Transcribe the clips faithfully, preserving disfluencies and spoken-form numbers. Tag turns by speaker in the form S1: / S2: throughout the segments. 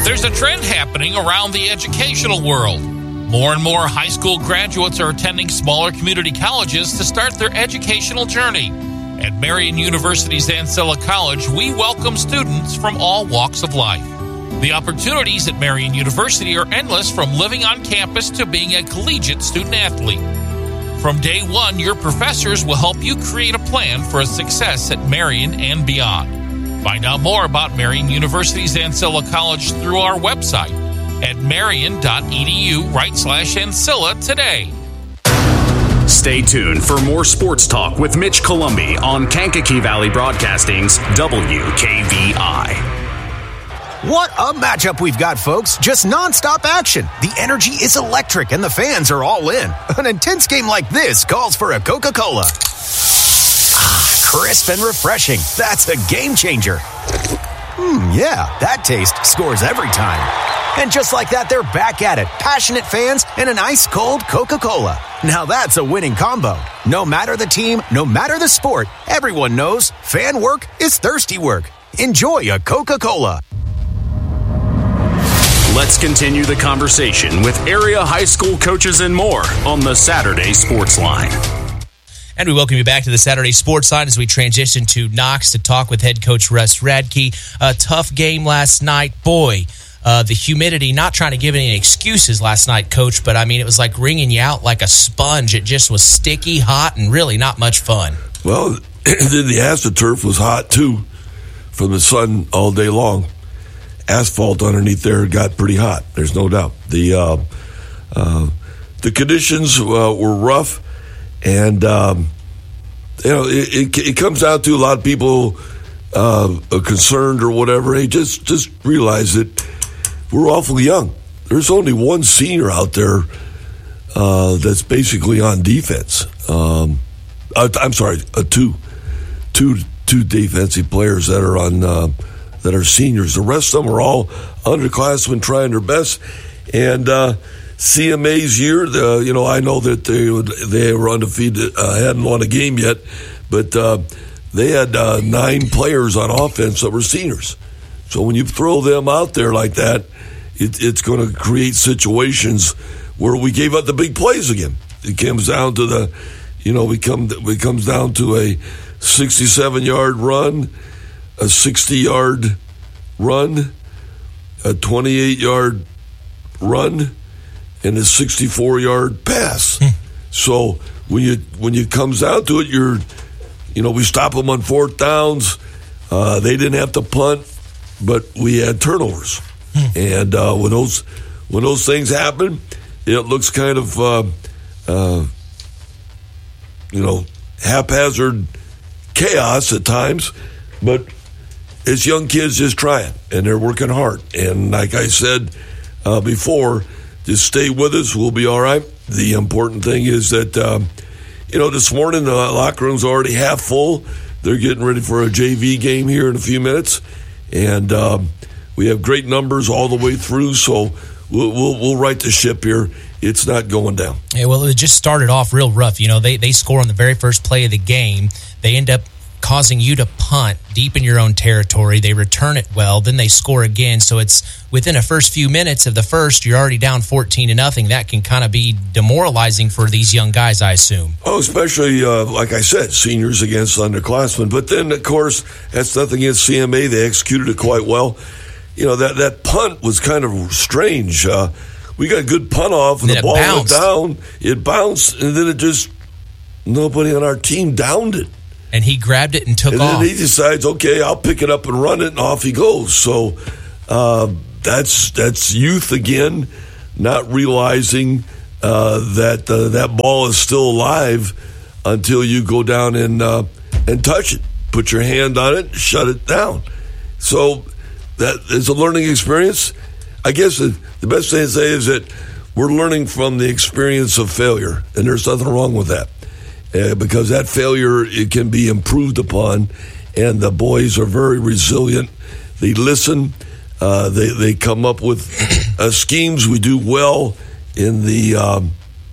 S1: There's a trend happening around the educational world. More and more high school graduates are attending smaller community colleges to start their educational journey. At Marian University's Ancilla College, we welcome students from all walks of life. The opportunities at Marian University are endless, from living on campus to being a collegiate student-athlete. From day one, your professors will help you create a plan for a success at Marian and beyond. Find out more about Marian University's Ancilla College through our website at marian.edu right slash Ancilla today.
S2: Stay tuned for more sports talk with Mitch Columbi on Kankakee Valley Broadcasting's W K V I.
S3: What a matchup we've got, folks. Just nonstop action. The energy is electric and the fans are all in. An intense game like this calls for a Coca-Cola. Ah, crisp and refreshing. That's a game changer. Hmm, yeah, that taste scores every time. And just like that, they're back at it. Passionate fans and an ice-cold Coca-Cola. Now that's a winning combo. No matter the team, no matter the sport, everyone knows fan work is thirsty work. Enjoy a Coca-Cola.
S2: Let's continue the conversation with area high school coaches and more on the Saturday Sports Line.
S4: And we welcome you back to the Saturday Sports Line as we transition to Knox to talk with head coach Russ Radke. A tough game last night. Boy, uh, the humidity, not trying to give any excuses last night, Coach, but I mean, it was like wringing you out like a sponge. It just was sticky, hot, and really not much fun.
S5: Well, then the AstroTurf was hot, too, from the sun all day long. Asphalt underneath there got pretty hot. There's no doubt. The uh, uh, the conditions uh, were rough, and um, you know it, it, it comes down to a lot of people uh, are concerned or whatever. Hey, just just realize that we're awfully young. There's only one senior out there uh, that's basically on defense. Um, I, I'm sorry, uh, two two two defensive players that are on. Uh, that are seniors. The rest of them are all underclassmen trying their best. And uh, C M A's year, the, you know, I know that they they were undefeated, uh, hadn't won a game yet, but uh, they had uh, nine players on offense that were seniors. So when you throw them out there like that, it, it's going to create situations where we gave up the big plays again. It comes down to the, you know, we come it comes down to a sixty-seven-yard run, a sixty-yard run, a twenty-eight-yard run, and a sixty-four-yard pass. Hmm. So when you when it comes down to it, you're, you know, we stop them on fourth downs. Uh, they didn't have to punt, but we had turnovers. Hmm. And uh, when those when those things happen, it looks kind of, uh, uh, you know, haphazard chaos at times, but it's young kids just trying, and they're working hard. And like I said uh, before, just stay with us. We'll be all right. The important thing is that, um, you know, this morning the locker room's already half full. They're getting ready for a J V game here in a few minutes. And um, we have great numbers all the way through, so we'll, we'll, we'll right the ship here. It's not going down.
S4: Yeah, well, it just started off real rough. You know, they, they score on the very first play of the game. They end up causing you to punt deep in your own territory. They return it well, then they score again. So it's within the first few minutes of the first, you're already down fourteen to nothing. That can kind of be demoralizing for these young guys, I assume.
S5: Oh, especially, uh, like I said, seniors against underclassmen. But then, of course, that's nothing against C M A. They executed it quite well. You know, that, that punt was kind of strange. Uh, we got a good punt off, and, and the ball bounced. went down. It bounced, and then it just, nobody on our team downed it.
S4: And he grabbed it and took
S5: and
S4: off.
S5: And then he decides, okay, I'll pick it up and run it, and off he goes. So uh, that's that's youth again, not realizing uh, that uh, that ball is still alive until you go down and uh, and touch it. Put your hand on it, shut it down. So that is a learning experience. I guess the, the best thing to say is that we're learning from the experience of failure, and there's nothing wrong with that. Uh, because that failure, it can be improved upon, and the boys are very resilient. They listen. Uh, they they come up with uh, schemes. We do well in the, um,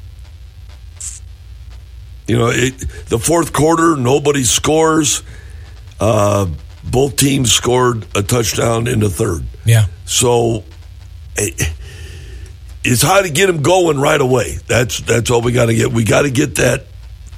S5: you know, it, the fourth quarter. Nobody scores. Uh, both teams scored a touchdown in the third.
S4: Yeah.
S5: So it's hard to get them going right away. That's that's all we got to get. We got to get that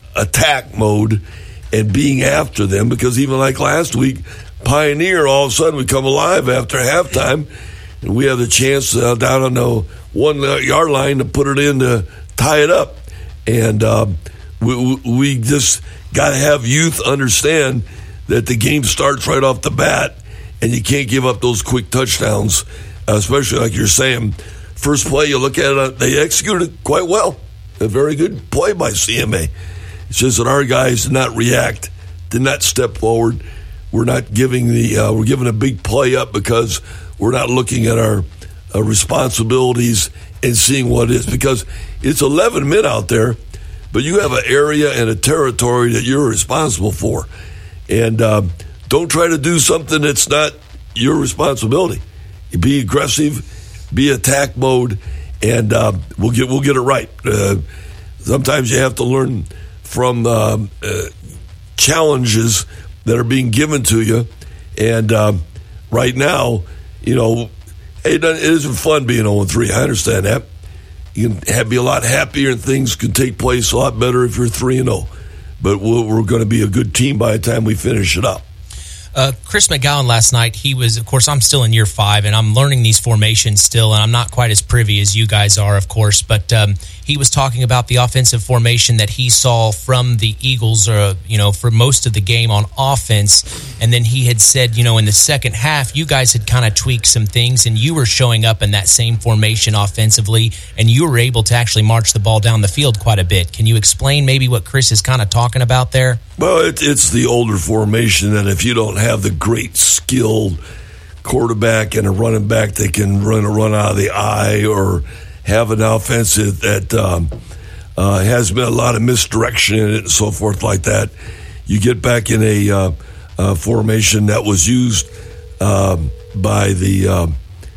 S5: attack mode and being after them, because even like last week, Pioneer, all of a sudden we come alive after halftime, and we have the chance uh, down on the one-yard line to put it in to tie it up. And um, we, we just got to have youth understand that the game starts right off the bat, and you can't give up those quick touchdowns, uh, especially like you're saying. First play, you look at it, they executed it quite well. A very good play by C M A. It's just that our guys did not react, did not step forward. We're not giving the uh, we're giving a big play up because we're not looking at our uh, responsibilities and seeing what it is. Because it's eleven men out there, but you have an area and a territory that you're responsible for. And um, don't try to do something that's not your responsibility. Be aggressive, be attack mode, and uh, we'll get we'll get it right. Uh, sometimes you have to learn from uh, uh, challenges that are being given to you. And um, right now, you know, it, it isn't fun being oh and three. I understand that. You can have, be a lot happier, and things can take place a lot better if you're three and oh. But we're, we're going to be a good team by the time we finish it up.
S4: Uh, Chris McGowan last night, he was, of course, I'm still in year five, and I'm learning these formations still, and I'm not quite as privy as you guys are, of course, but um, he was talking about the offensive formation that he saw from the Eagles, uh, you know, for most of the game on offense, and then he had said, you know, in the second half, you guys had kind of tweaked some things, and you were showing up in that same formation offensively, and you were able to actually march the ball down the field quite a bit. Can you explain maybe what Chris is kind of talking about there?
S5: Well, it, it's the older formation that if you don't have the great skilled quarterback and a running back that can run a run out of the eye, or have an offensive that um, uh, has been a lot of misdirection in it and so forth like that, you get back in a uh, uh, formation that was used uh, by the, uh,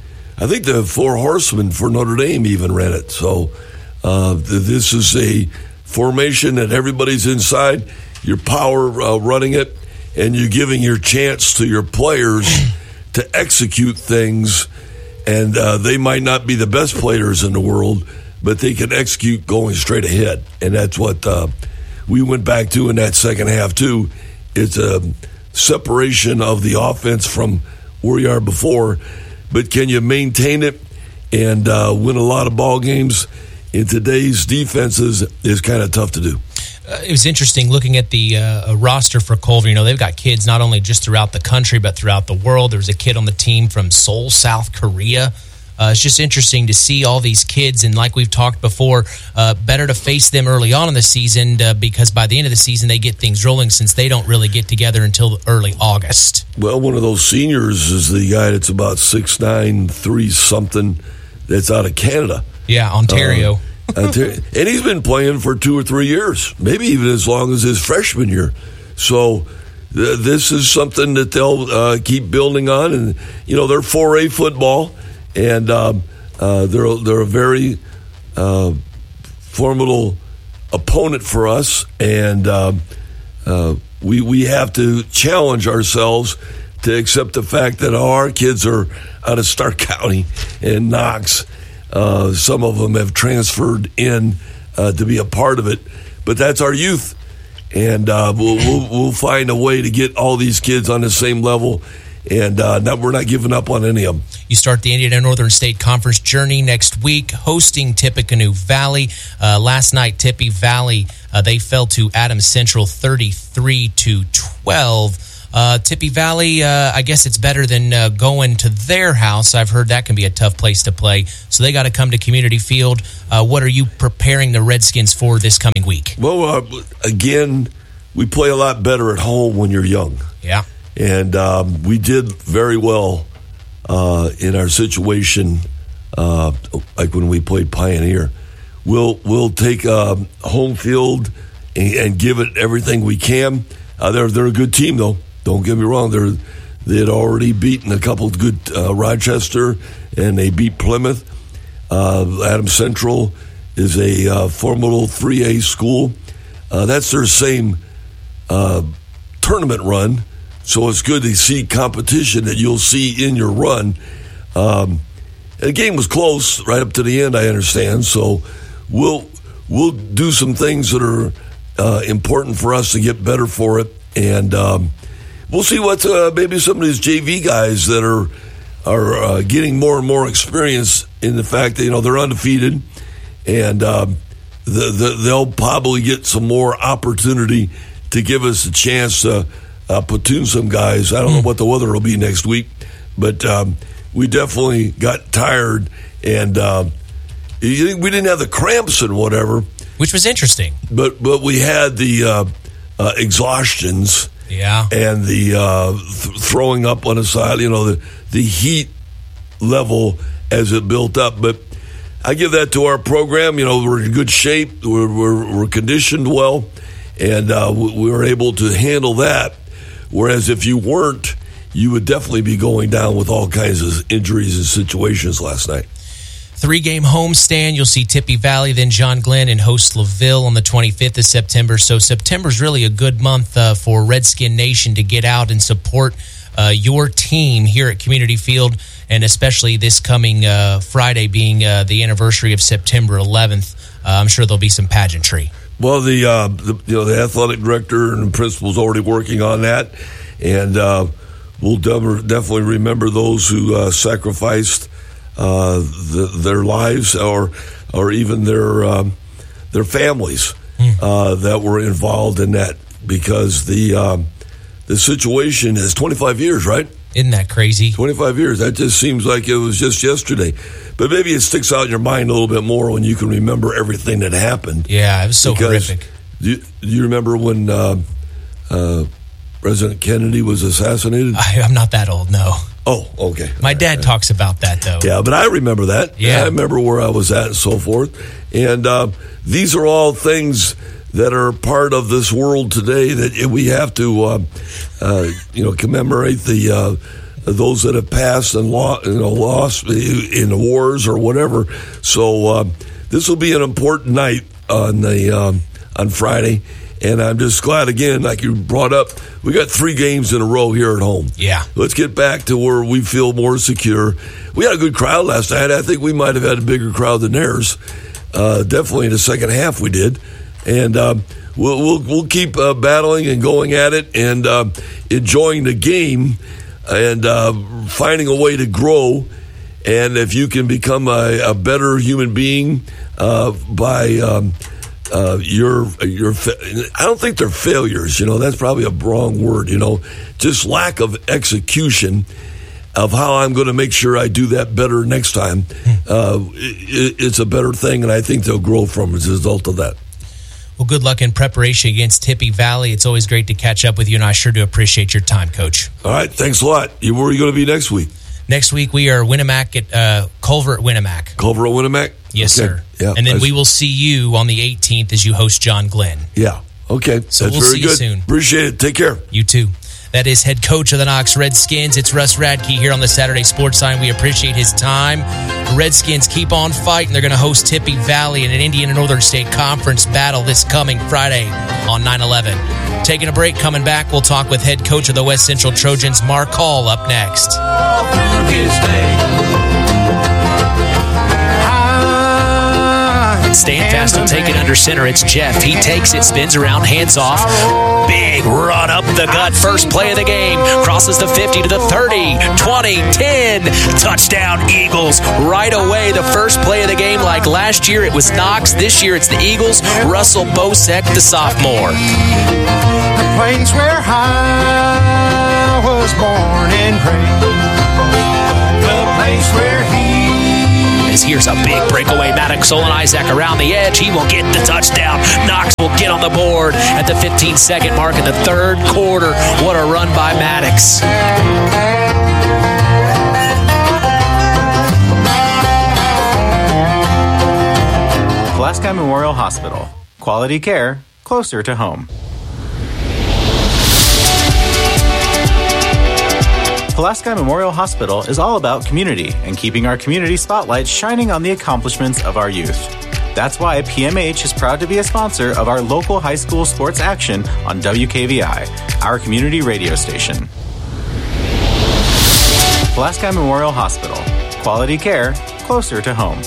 S5: I think the Four Horsemen for Notre Dame even ran it. So uh, this is a formation that everybody's inside. Your power uh, running it, and you're giving your chance to your players to execute things, and uh, they might not be the best players in the world, but they can execute going straight ahead, and that's what uh, we went back to in that second half too. It's a separation of the offense from where you are before, but can you maintain it and uh, win a lot of ball games in today's defenses is kind of tough to do.
S4: Uh, it was interesting looking at the uh, roster for Culver. You know, they've got kids not only just throughout the country, but throughout the world. There was a kid on the team from Seoul, South Korea. Uh, it's just interesting to see all these kids, and like we've talked before, uh, better to face them early on in the season uh, because by the end of the season they get things rolling, since they don't really get together until early August.
S5: Well, one of those seniors is the guy that's about six nine, three something, that's out of Canada.
S4: Yeah, Ontario. Uh,
S5: and he's been playing for two or three years, maybe even as long as his freshman year. So th- this is something that they'll uh, keep building on. And, you know, they're four A football, and um, uh, they're, they're a very uh, formidable opponent for us. And um, uh, we, we have to challenge ourselves to accept the fact that our kids are out of Stark County and Knox. Uh, some of them have transferred in uh, to be a part of it, but that's our youth, and uh, we'll, we'll we'll find a way to get all these kids on the same level, and uh, not, we're not giving up on any of them.
S4: You start the Indiana Northern State Conference journey next week, hosting Tippecanoe Valley. Uh, last night, Tippy Valley uh, they fell to Adams Central thirty-three to twelve. Uh, Tippy Valley, uh, I guess it's better than uh, going to their house. I've heard that can be a tough place to play. So they got to come to Community Field. Uh, what are you preparing the Redskins for this coming week?
S5: Well, uh, again, we play a lot better at home when you're young.
S4: Yeah.
S5: And um, we did very well uh, in our situation, uh, like when we played Pioneer. We'll, we'll take um, home field and, and give it everything we can. Uh, they're, they're a good team, though. Don't get me wrong. They're, they had already beaten a couple of good uh, Rochester, and they beat Plymouth. Uh, Adams Central is a uh, formidable three A school. Uh, that's their same uh, tournament run, so it's good to see competition that you'll see in your run. Um, the game was close right up to the end, I understand. So we'll we'll do some things that are uh, important for us to get better for it, and um, we'll see what uh, maybe some of these J V guys that are are uh, getting more and more experience in the fact that, you know, they're undefeated, and um, the, the, they'll probably get some more opportunity to give us a chance to uh, platoon some guys. I don't know what the weather will be next week, but um, we definitely got tired, and um, we didn't have the cramps and whatever,
S4: which was interesting.
S5: But but we had the uh, uh, exhaustions,
S4: yeah,
S5: and the uh, th- throwing up on the side. You know, the the heat level as it built up. But I give that to our program. You know, we're in good shape. We're we're, we're conditioned well, and uh, we, we were able to handle that. Whereas if you weren't, you would definitely be going down with all kinds of injuries and situations last night.
S4: Three-game homestand. You'll see Tippy Valley, then John Glenn, and host LaVille on the twenty-fifth of September. So September's really a good month uh, for Redskin Nation to get out and support uh, your team here at Community Field, and especially this coming uh, Friday being uh, the anniversary of September eleventh. Uh, I'm sure there'll be some pageantry.
S5: Well, the, uh, the you know the athletic director and the principal's already working on that, and uh, we'll de- definitely remember those who uh, sacrificed uh, the, their lives or or even their um, their families mm. uh, that were involved in that, because the um, the situation is twenty-five years, right?
S4: Isn't that crazy?
S5: twenty-five years. That just seems like it was just yesterday. But maybe it sticks out in your mind a little bit more when you can remember everything that happened.
S4: Yeah, it was so
S5: because
S4: horrific.
S5: Do you, do you remember when uh, uh, President Kennedy was assassinated?
S4: I, I'm not that old, no.
S5: Oh, okay.
S4: My dad talks about that, though.
S5: Yeah, but I remember that.
S4: Yeah.
S5: I remember where I was at and so forth. And uh, these are all things that are part of this world today that we have to, uh, uh, you know, commemorate the uh, those that have passed and lost, you know, lost in wars or whatever. So uh, this will be an important night on the um, on Friday, and I'm just glad again, like you brought up, we got three games in a row here at home.
S4: Yeah,
S5: let's get back to where we feel more secure. We had a good crowd last night. I think we might have had a bigger crowd than theirs. Uh, definitely in the second half we did. And um, we'll, we'll we'll keep uh, battling and going at it and uh, enjoying the game and uh, finding a way to grow. And if you can become a, a better human being uh, by um, uh, your your, I don't think they're failures. You know, that's probably a wrong word. You know, just lack of execution of how I'm going to make sure I do that better next time. Uh, it, it's a better thing, and I think they'll grow from as a result of that.
S4: Well, good luck in preparation against Tippy Valley. It's always great to catch up with you, and I sure do appreciate your time, Coach.
S5: All right, thanks a lot. You, where are you going to be next week?
S4: Next week, we are Winamac at uh, Culver at Winamac.
S5: Culver at Winamac?
S4: Yes,
S5: okay.
S4: sir.
S5: Yeah,
S4: and then
S5: nice.
S4: we will see you on the eighteenth as you host John Glenn.
S5: Yeah, okay.
S4: So
S5: That's
S4: we'll
S5: very
S4: see
S5: good.
S4: you soon.
S5: Appreciate it. Take care.
S4: You too. That is head coach of the Knox Redskins. It's Russ Radke here on the Saturday Sports Line. We appreciate his time. The Redskins keep on fighting. They're going to host Tippy Valley in an Indiana Northern State Conference battle this coming Friday on nine eleven. Taking a break, coming back, we'll talk with head coach of the West Central Trojans, Mark Hall, up next. Staying fast and taking under center. It's Jeff. He takes it, spins around, hands off. Big run up the gut. First play of the game. Crosses the fifty to the thirty, twenty, ten. Touchdown Eagles. Right away, the first play of the game. Like last year, it was Knox. This year, it's the Eagles. Russell Bosek, the sophomore.
S6: The place where I was born and raised. The place where he
S4: As here's a big breakaway. Maddox Olin Isaac around the edge. He will get the touchdown. Knox will get on the board at the fifteen-second mark in the third quarter. What a run by Maddox.
S7: Pulaski Memorial Hospital. Quality care closer to home. Pulaski Memorial Hospital is all about community and keeping our community spotlight shining on the accomplishments of our youth. That's why P M H is proud to be a sponsor of our local high school sports action on W K V I, our community radio station. Pulaski Memorial Hospital. Quality care closer to home.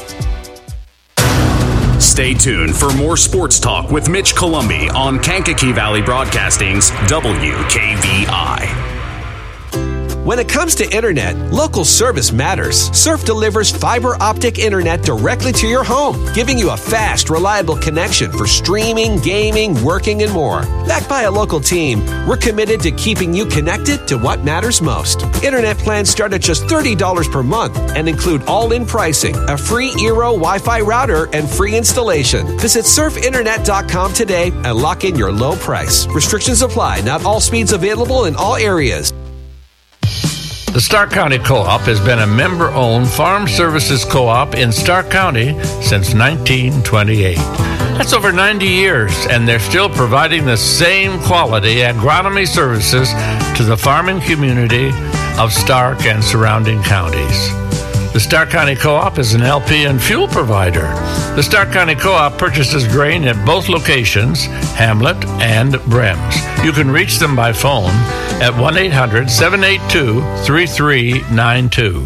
S2: Stay tuned for more sports talk with Mitch Columbi on Kankakee Valley Broadcasting's W K V I.
S8: When it comes to internet, local service matters. Surf delivers fiber optic internet directly to your home, giving you a fast, reliable connection for streaming, gaming, working, and more. Backed by a local team, we're committed to keeping you connected to what matters most. Internet plans start at just thirty dollars per month and include all-in pricing, a free Eero Wi-Fi router, and free installation. Visit surf internet dot com today and lock in your low price. Restrictions apply. Not all speeds available in all areas.
S9: The Stark County Co-op has been a member-owned farm services co-op in Stark County since nineteen twenty-eight. That's over ninety years, and they're still providing the same quality agronomy services to the farming community of Stark and surrounding counties. The Stark County Co-op is an L P and fuel provider. The Stark County Co-op purchases grain at both locations, Hamlet and Brems. You can reach them by phone at one eight hundred seven eight two three three nine two.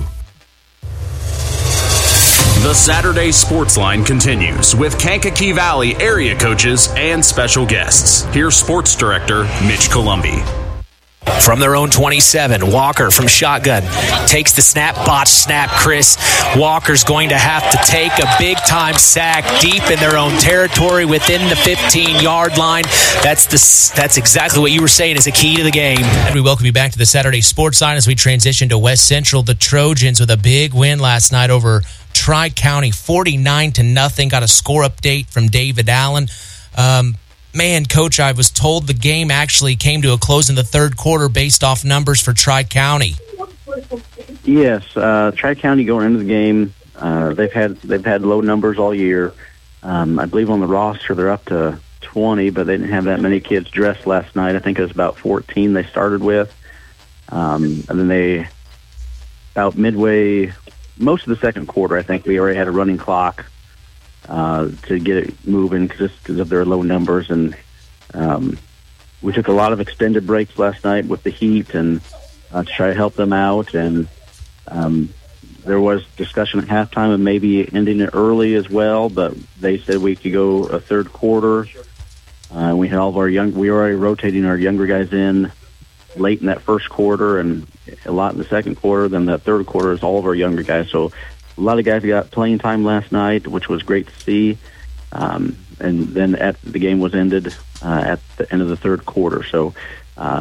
S2: The Saturday Sports Line continues with Kankakee Valley area coaches and special guests. Here's Sports Director Mitch Columbi.
S10: From their own twenty-seven, Walker from shotgun takes the snap, botch snap. Chris Walker's going to have to take a big-time sack deep in their own territory within the fifteen-yard line. That's the that's exactly what you were saying is a key to the game.
S4: And we welcome you back to the Saturday Sports Line as we transition to West Central. The Trojans with a big win last night over Tri-County, forty-nine to nothing. Got a score update from David Allen. Um, Man, Coach, I was told the game actually came to a close in the third quarter based off numbers for Tri-County.
S11: Yes, uh, Tri-County going into the game, uh, they've had they've had low numbers all year. Um, I believe on the roster they're up to twenty, but they didn't have that many kids dressed last night. I think it was about fourteen they started with. Um, and then they, about midway, most of the second quarter, I think we already had a running clock. Uh, to get it moving just because of their low numbers. And um, we took a lot of extended breaks last night with the heat and uh, to try to help them out. And um, there was discussion at halftime of maybe ending it early as well, but they said we could go a third quarter. Uh, we had all of our young, we were already rotating our younger guys in late in that first quarter and a lot in the second quarter. Then that third quarter is all of our younger guys. So a lot of guys got playing time last night, which was great to see. Um, and then at the game was ended uh, at the end of the third quarter. So uh,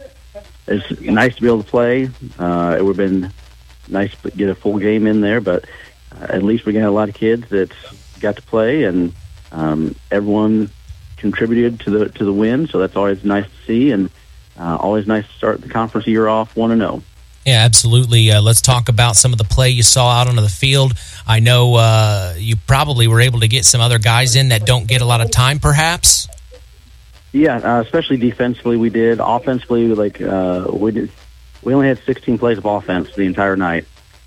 S11: it's nice to be able to play. Uh, it would have been nice to get a full game in there, but uh, at least we got a lot of kids that got to play, and um, everyone contributed to the to the win. So that's always nice to see, and uh, always nice to start the conference year off one and oh.
S4: Yeah, absolutely. Uh, let's talk about some of the play you saw out onto the field. I know uh, you probably were able to get some other guys in that don't get a lot of time, perhaps.
S11: Yeah, uh, especially defensively, we did. Offensively, like uh, we did, we only had sixteen plays of offense the entire night,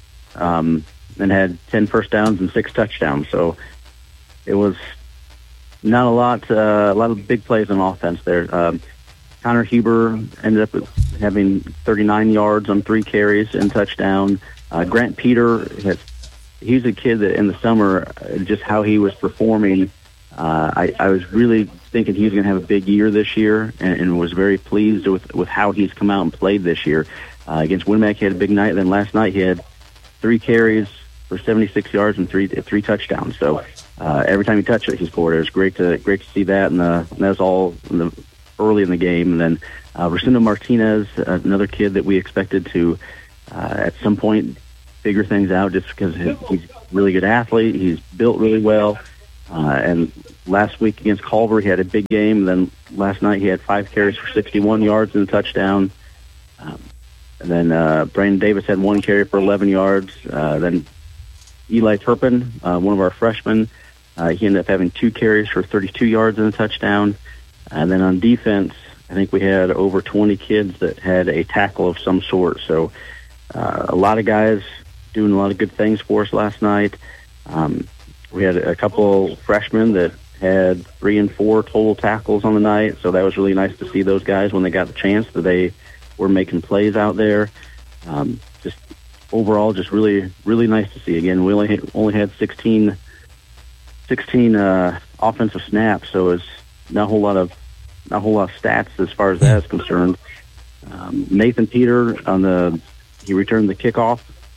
S11: um, and had ten first downs and six touchdowns. So it was not a lot, uh, a lot of big plays on offense there. Um, Connor Huber ended up with having thirty-nine yards on three carries and touchdown. Uh, Grant Peter, has, he's a kid that in the summer, uh, just how he was performing, uh, I, I was really thinking he was going to have a big year this year, and, and was very pleased with, with how he's come out and played this year. Uh, against Winmac, he had a big night. Then last night he had three carries for seventy-six yards and three three touchdowns. So uh, every time he touched it, he scored. It was great to great to see that, and, uh, and that was all in the early in the game. And then uh, Rosendo Martinez, uh, another kid that we expected to uh, at some point figure things out just because he's a really good athlete. He's built really well. Uh, and last week against Culver, he had a big game. And then last night he had five carries for sixty-one yards and a touchdown. Um, and then uh, Brandon Davis had one carry for eleven yards. Uh, then Eli Turpin, uh, one of our freshmen, uh, he ended up having two carries for thirty-two yards and a touchdown. And then on defense, I think we had over twenty kids that had a tackle of some sort. So uh, a lot of guys doing a lot of good things for us last night. Um, we had a couple freshmen that had three and four total tackles on the night. So that was really nice to see those guys when they got the chance that they were making plays out there. Um, just overall, just really, really nice to see. Again, we only had, only had sixteen, sixteen uh, offensive snaps, so it's not a whole lot of not a whole lot of stats as far as that is concerned. Um, Nathan Peter on the he returned the kickoff.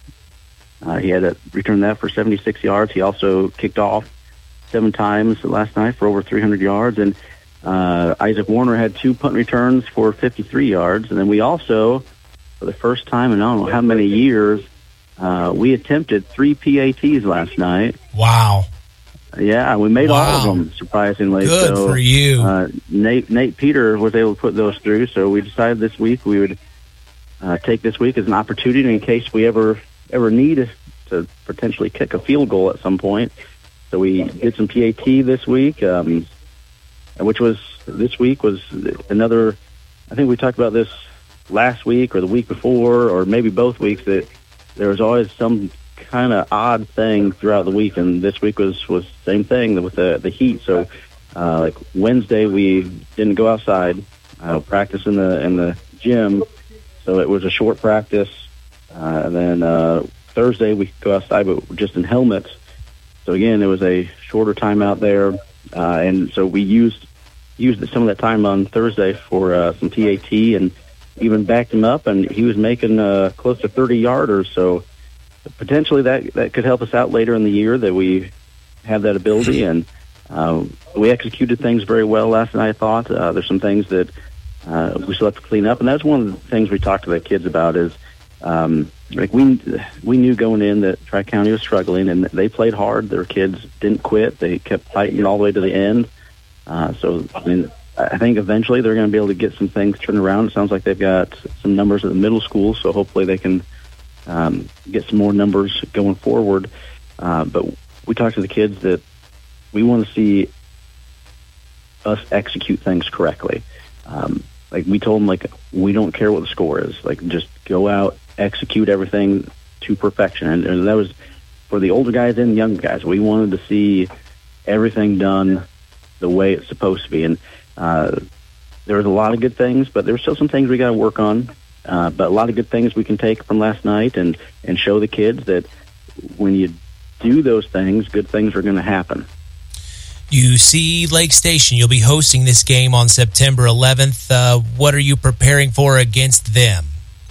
S11: Uh, he had to return that for seventy-six yards. He also kicked off seven times last night for over three hundred yards, and uh, Isaac Warner had two punt returns for fifty-three yards. And then we also, for the first time in I don't know how many years, uh, we attempted three P A Ts last night.
S4: Wow.
S11: Yeah, we made
S4: wow.
S11: all of them, surprisingly.
S4: Good
S11: so,
S4: for you.
S11: Uh, Nate Nate Peter was able to put those through, so we decided this week we would uh, take this week as an opportunity in case we ever ever need to potentially kick a field goal at some point. So we did some P A T this week, um, which was this week was another. I think we talked about this last week or the week before, or maybe both weeks, that there was always some kind of odd thing throughout the week, and this week was was the same thing with the the heat. So uh, like Wednesday we didn't go outside, uh, practice in the in the gym, so it was a short practice. Uh, and then uh, Thursday we could go outside, but just in helmets. So again, it was a shorter time out there, uh, and so we used used some of that time on Thursday for uh, some P A T, and even backed him up, and he was making uh, close to thirty yarders. So potentially that that could help us out later in the year, that we have that ability. And uh, we executed things very well last night, I thought. Uh, there's some things that uh, we still have to clean up, and that's one of the things we talked to the kids about is um, like we we knew going in that Tri-County was struggling, and they played hard. Their kids didn't quit. They kept fighting all the way to the end. Uh, so, I mean, I think eventually they're going to be able to get some things turned around. It sounds like they've got some numbers at the middle school, so hopefully they can um, get some more numbers going forward. Uh, but we talked to the kids that we want to see us execute things correctly. Um, like we told them, like, we don't care what the score is. Like, just go out, execute everything to perfection. And, and that was for the older guys and the younger guys. We wanted to see everything done the way it's supposed to be. And uh, there was a lot of good things, but there's still some things we got to work on. Uh, but a lot of good things we can take from last night and, and show the kids that when you do those things, good things are going to happen.
S4: You see Lake Station, you'll be hosting this game on September eleventh. Uh, what are you preparing for against them?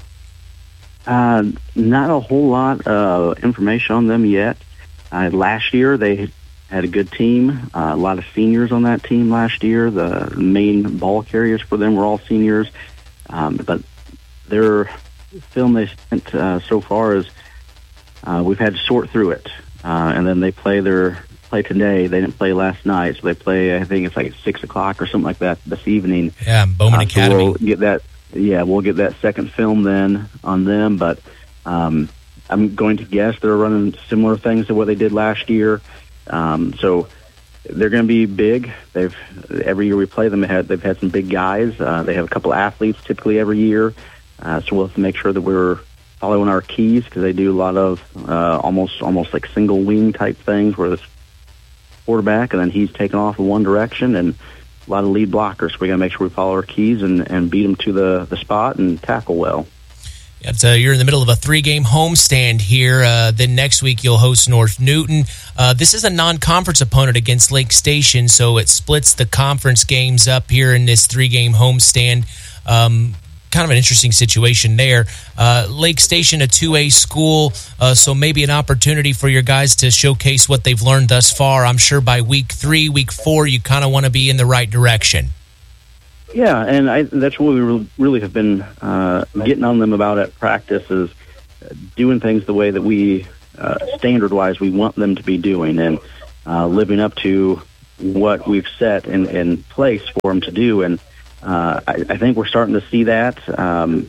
S11: Uh, not a whole lot of information on them yet. Uh, last year, they had a good team, uh, a lot of seniors on that team last year. The main ball carriers for them were all seniors. Um, but their film they sent uh, so far is uh, we've had to sort through it. Uh, and then they play their play today. They didn't play last night, so they play, I think it's like at six o'clock or something like that this evening.
S4: Yeah, Bowman uh, Academy.
S11: So we'll get that, yeah, we'll get that second film then on them. But um, I'm going to guess they're running similar things to what they did last year. Um, so they're going to be big. They've every year we play them, they had, they've had some big guys. Uh, they have a couple athletes typically every year. Uh, so we'll have to make sure that we're following our keys, because they do a lot of uh, almost almost like single wing type things where it's quarterback and then he's taken off in one direction, and a lot of lead blockers. So we got to make sure we follow our keys and, and beat them to the, the spot and tackle well.
S4: It's, uh, you're in the middle of a three-game homestand here. Uh, then next week you'll host North Newton. Uh, this is a non-conference opponent against Lake Station, so it splits the conference games up here in this three-game homestand. Um, kind of an interesting situation there. Uh, Lake Station, a two A school, uh, so maybe an opportunity for your guys to showcase what they've learned thus far. I'm sure by week three, week four, you kind of want to be in the right direction.
S11: Yeah, and I, that's what we really have been uh, getting on them about at practice, is doing things the way that we, uh, standard-wise, we want them to be doing, and uh, living up to what we've set in, in place for them to do. And uh, I, I think we're starting to see that. Um,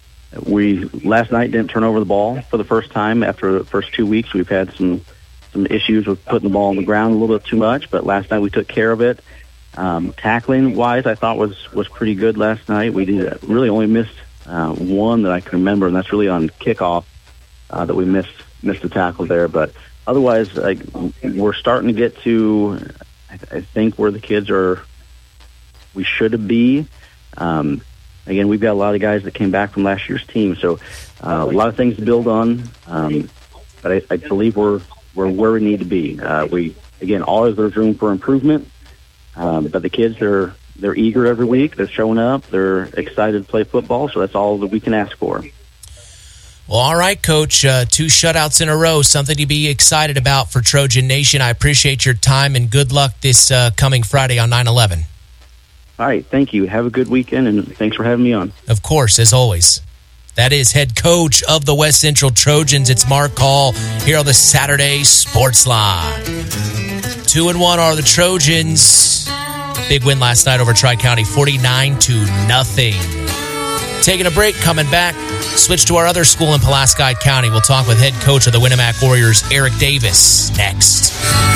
S11: we last night didn't turn over the ball for the first time after the first two weeks. We've had some some issues with putting the ball on the ground a little bit too much, but last night we took care of it. Um, tackling wise, I thought was, was pretty good last night. We did really only missed uh, one that I can remember, and that's really on kickoff uh, that we missed missed a tackle there. But otherwise, like, we're starting to get to, I, I think, where the kids are. We should be. Um, again, we've got a lot of guys that came back from last year's team, so uh, a lot of things to build on, um, but I, I believe we're we're where we need to be. Uh, we again, always there's room for improvement, um, but the kids are they're eager every week. They're showing up. They're excited to play football. So that's all that we can ask for.
S4: Well, all right, Coach. Uh, two shutouts in a row, something to be excited about for Trojan Nation. I appreciate your time, and good luck this uh, coming Friday on nine eleven.
S11: All right, thank you. Have a good weekend, and thanks for having me on.
S4: Of course, as always. That is head coach of the West Central Trojans. It's Mark Hall here on the Saturday Sports Line. Two and one are the Trojans. Big win last night over Tri-County, forty-nine to nothing. Taking a break, coming back. Switch to our other school in Pulaski County. We'll talk with head coach of the Winamac Warriors, Eric Davis, next.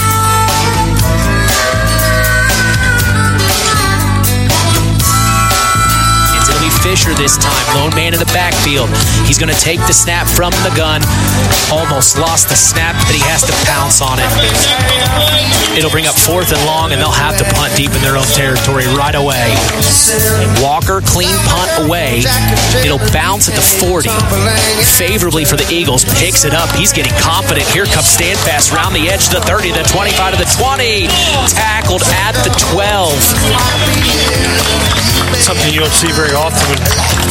S10: Fisher this time, lone man in the backfield. He's going to take the snap from the gun. Almost lost the snap, but he has to pounce on it. It'll bring up fourth and long, and they'll have to punt deep in their own territory right away. And Walker, clean punt away. It'll bounce at the forty. Favorably for the Eagles, picks it up. He's getting confident. Here comes Standfast round the edge to the thirty, the twenty-five to the twenty. Tackled at the twelve.
S12: Something you don't see very often when